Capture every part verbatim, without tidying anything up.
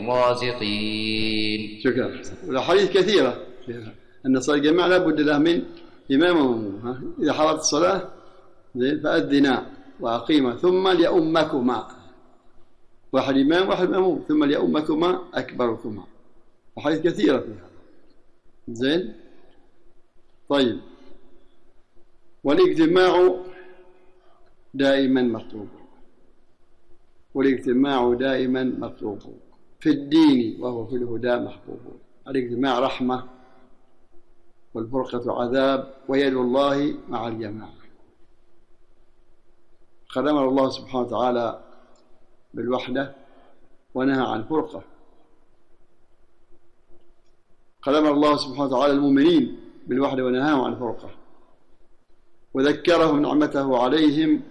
الرازقين. شكرا. والأحاديث كثيرة فيها أن صلاة الجماعة لا بد له من إمام ومأموم. إذا حضرت الصلاة فأذنا وأقيما ثم ليؤمكما، واحد إمام واحد مأموم، ثم ليؤمكما أكبركما. أحاديث كثيرة فيها. زين. طيب، والاجتماع دائما مطلوب، والاجتماع دائما مطلوب في الدين وهو في الهدى محبوب. الاجتماع رحمة والفرقة عذاب ويد الله مع الجماعة. قد أمر الله سبحانه وتعالى بالوحدة ونهى عن الفرقة. قد أمر الله سبحانه وتعالى المؤمنين بالوحدة ونهاهم عن الفرقة، وذكرهم نعمته عليهم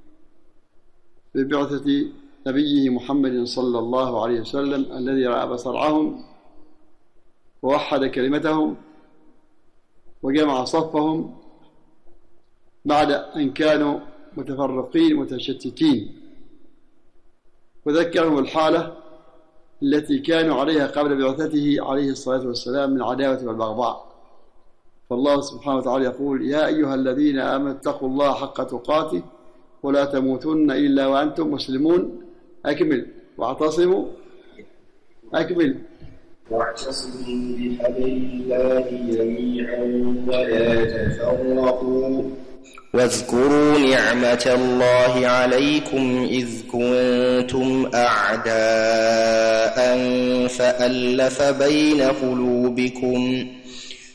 ببعثة نبيه محمد صلى الله عليه وسلم الذي رأى بصرعهم ووحد كلمتهم وجمع صفهم بعد أن كانوا متفرقين متشتتين، وذكرهم الحالة التي كانوا عليها قبل بعثته عليه الصلاة والسلام من العداوة والبغضاء. فالله سبحانه وتعالى يقول: يا أيها الذين آمنوا اتقوا الله حق تقاته ولا تموتن إلا وأنتم مسلمون. أكمل. واعتصموا. أكمل. واعتصموا بحبل الله جميعا ولا تفرقوا. واذكروا نعمة الله عليكم إذ كنتم أعداء فألف بين قلوبكم